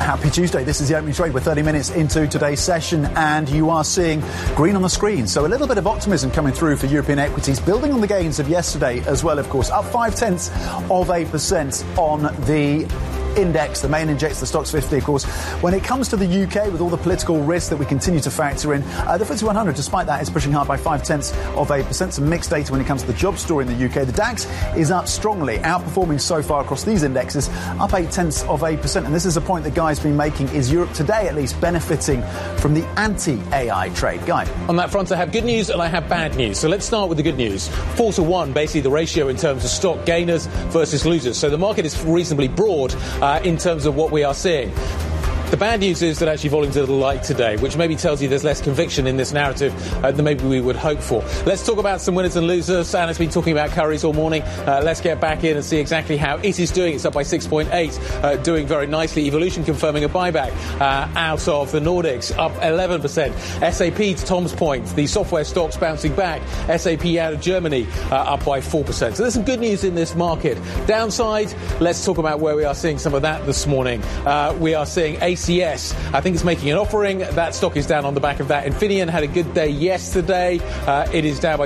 Happy Tuesday. This is the opening trade. We're 30 minutes into today's session and you are seeing green on the screen. So a little bit of optimism coming through for European equities, building on the gains of yesterday as well, of course. Up 0.5% on the index, the main index, the Stoxx 50, of course. When it comes to the UK, with all the political risks that we continue to factor in, the FTSE 100, despite that, is pushing hard by 0.5%. Some mixed data when it comes to the job story in the UK. The DAX is up strongly, outperforming so far across these indexes, up 0.8%. And this is a point that Guy's been making, is Europe today at least benefiting from the anti-AI trade. Guy? On that front, I have good news and I have bad news. So let's start with the good news. 4-1, basically the ratio in terms of stock gainers versus losers. So the market is reasonably broad in terms of what we are seeing. The bad news is that actually volumes are a little light today, which maybe tells you there's less conviction in this narrative than maybe we would hope for. Let's talk about some winners and losers. Anna's been talking about Currys all morning. Let's get back in and see exactly how it is doing. It's up by 6.8, doing very nicely. Evolution confirming a buyback out of the Nordics, up 11%. SAP, to Tom's point, the software stocks bouncing back. SAP out of Germany, up by 4%. So there's some good news in this market. Downside, let's talk about where we are seeing some of that this morning. We are seeing ACS. I think it's making an offering. That stock is down on the back of that. Infineon had a good day yesterday. It is down by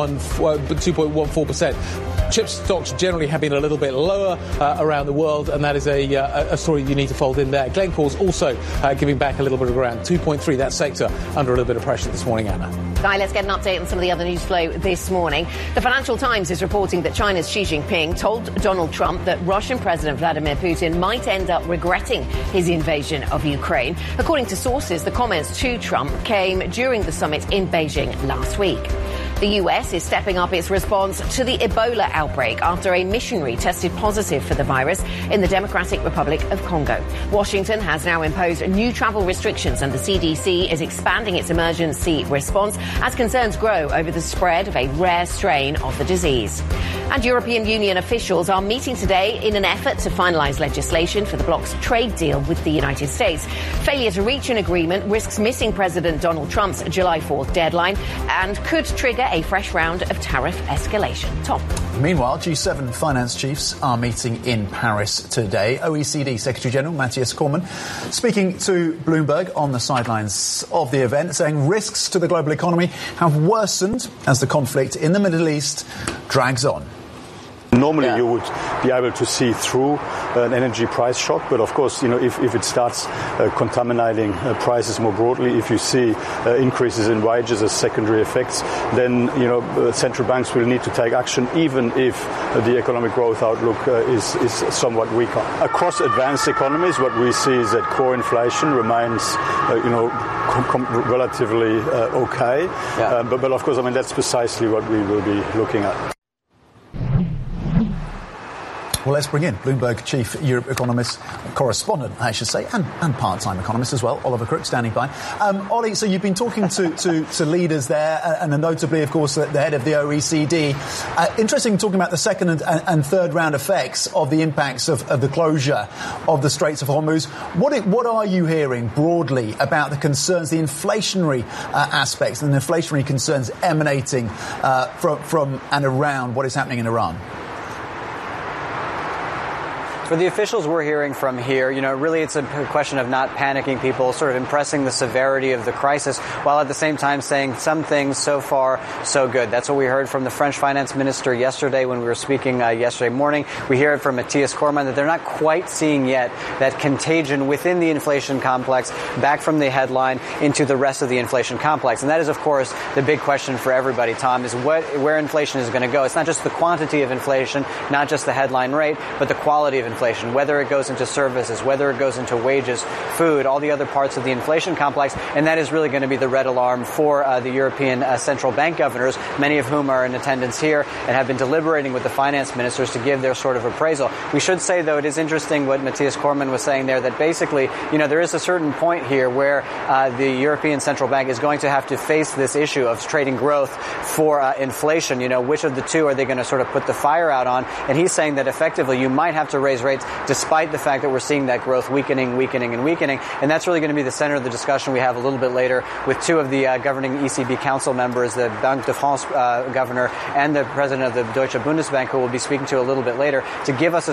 2.14%. Chip stocks generally have been a little bit lower around the world, and that is a story you need to fold in there. Glencore's also giving back a little bit of ground. 2.3, that sector under a little bit of pressure this morning, Anna. Guy, let's get an update on some of the other news flow this morning. The Financial Times is reporting that China's Xi Jinping told Donald Trump that Russian President Vladimir Putin might end up regretting his invasion of Ukraine. According to sources, the comments to Trump came during the summit in Beijing last week. The US is stepping up its response to the Ebola outbreak after a missionary tested positive for the virus in the Democratic Republic of Congo. Washington has now imposed new travel restrictions and the CDC is expanding its emergency response as concerns grow over the spread of a rare strain of the disease. And European Union officials are meeting today in an effort to finalise legislation for the bloc's trade deal with the United States. Failure to reach an agreement risks missing President Donald Trump's July 4th deadline and could trigger a fresh round of tariff escalation. Tom. Meanwhile, G7 finance chiefs are meeting in Paris today. OECD Secretary General Matthias Cormann speaking to Bloomberg on the sidelines of the event, saying risks to the global economy have worsened as the conflict in the Middle East drags on. Normally you would be able to see through an energy price shock, but of course, if it starts contaminating prices more broadly, if you see increases in wages as secondary effects, then, central banks will need to take action, even if the economic growth outlook is somewhat weaker. Across advanced economies, what we see is that core inflation remains, relatively okay. Yeah. But of course, that's precisely what we will be looking at. Well, let's bring in Bloomberg Chief Europe Economist, correspondent, I should say, and part-time economist as well, Oliver Crook, standing by. Ollie, so you've been talking to leaders there, and notably, of course, the head of the OECD. Interesting talking about the second and third round effects of the impacts of the closure of the Straits of Hormuz. What are you hearing broadly about the concerns, the inflationary aspects and the inflationary concerns emanating from and around what is happening in Iran? For the officials we're hearing from here, really it's a question of not panicking people, sort of impressing the severity of the crisis, while at the same time saying some things so far, so good. That's what we heard from the French finance minister yesterday when we were speaking yesterday morning. We hear it from Matthias Cormann that they're not quite seeing yet that contagion within the inflation complex back from the headline into the rest of the inflation complex. And that is, of course, the big question for everybody, Tom, is where inflation is going to go. It's not just the quantity of inflation, not just the headline rate, but the quality of inflation, whether it goes into services, whether it goes into wages, food, all the other parts of the inflation complex. And that is really going to be the red alarm for the European central bank governors, many of whom are in attendance here and have been deliberating with the finance ministers to give their sort of appraisal. We should say, though, it is interesting what Matthias Cormann was saying there, that basically, there is a certain point here where the European Central Bank is going to have to face this issue of trading growth for inflation. Which of the two are they going to sort of put the fire out on? And he's saying that effectively you might have to raise rates despite the fact that we're seeing that growth weakening. And that's really going to be the center of the discussion we have a little bit later with two of the governing ECB council members, the Banque de France governor and the president of the Deutsche Bundesbank, who we'll be speaking to a little bit later, to give us a